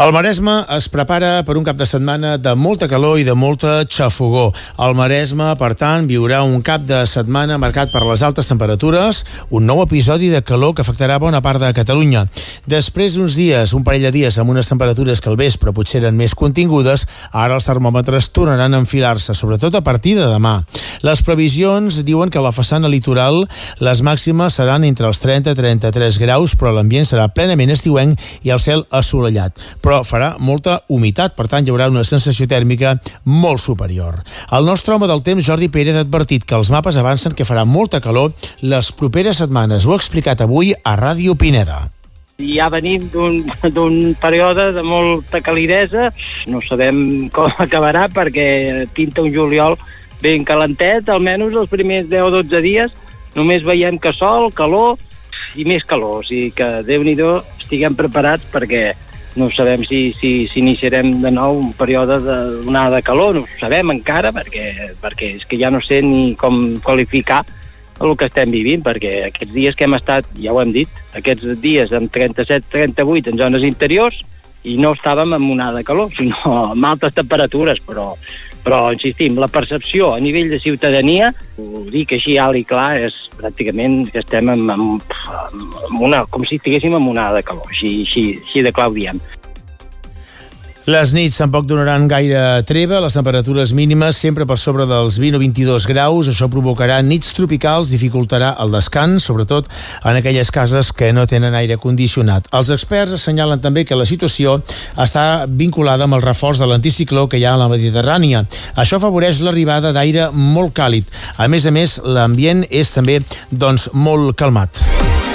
El Maresme es prepara per un cap de setmana de molta calor i de molta xafogor. El Maresme, per tant, viurà un cap de setmana marcat per les altes temperatures, un nou episodi de calor que afectarà bona part de Catalunya. Després d'uns dies, un parell de dies amb unes temperatures que al vespre potser eren més contingudes, ara els termòmetres tornaran a enfilar-se, sobretot a partir de demà. Les previsions diuen que a la façana litoral les màximes seran entre els 30 i 33 graus, però l'ambient serà plenament estiuenc i el cel assolellat. Però farà molta humitat, per tant hi haurà una sensació tèrmica molt superior. El nostre home del temps, Jordi Pérez, ha advertit que els mapes avancen que farà molta calor les properes setmanes. Ho ha explicat avui a Ràdio Pineda. Ja venim d'un període de molta calidesa, no sabem com acabarà perquè pinta un juliol ben calentet, almenys els primers 10 o 12 dies només veiem que sol, calor i més calor, o sigui que Déu-n'hi-do estiguem preparats perquè no sabem si iniciarem de nou un període d'onada de calor, no ho sabem encara perquè és que ja no sé ni com qualificar el que estem vivint, perquè aquests dies que hem estat, ja ho hem dit, aquests dies amb 37-38 en zones interiors i no estàvem amb onada de calor, sinó amb altes temperatures, però insistim, la percepció a nivell de ciutadania, ho dic així alt i clar, és pràcticament que estem amb una, com si estiguéssim amb onada de calor, així de clar ho diem. Les nits tampoc donaran gaire treva, les temperatures mínimes sempre per sobre dels 20 o 22 graus, això provocarà nits tropicals, dificultarà el descans, sobretot en aquelles cases que no tenen aire condicionat. Els experts assenyalen també que la situació està vinculada amb el reforç de l'anticicló que hi ha a la Mediterrània. Això afavoreix l'arribada d'aire molt càlid. A més, l'ambient és també molt calmat.